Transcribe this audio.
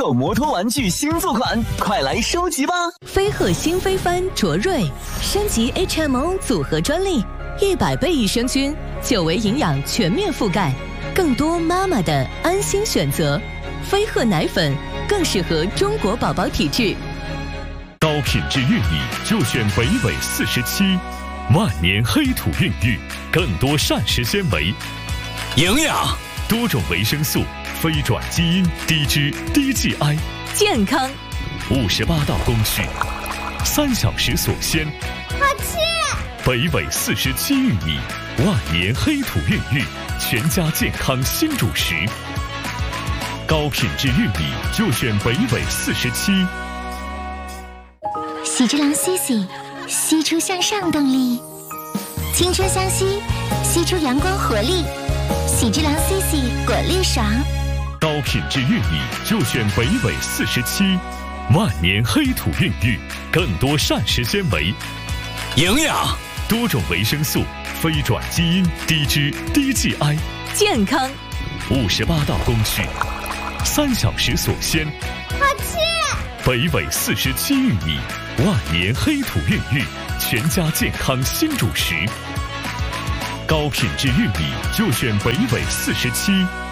手摩托玩具新作款，快来收集吧！ 飞鹤新飞帆卓瑞升级 HMO 组合专利，100倍益生菌，久违营养全面覆盖，更多妈妈的安心选择。飞鹤奶粉更适合中国宝宝体质。 高品质玉米就选北纬47，万年黑土孕育，更多膳食纤维、 营养、 多种维生素、非转基因、低脂、低 GI， 健康。 58道工序，3小时锁鲜。 好吃！ 北纬47玉米，万年黑土孕育，全家健康新主食。高品质玉米就选北纬47。 喜之郎西西，吸出向上动力，青春相吸，吸出阳光活力。喜之郎西西果粒爽。 高品质玉米就选北纬47，万年黑土孕育，更多膳食纤维、 营养、 多种维生素、非转基因、低脂、低 GI， 健康。 58道工序，3小时锁鲜。 好吃！ 北纬47玉米，万年黑土孕育，全家健康新主食。高品质玉米就选北纬47。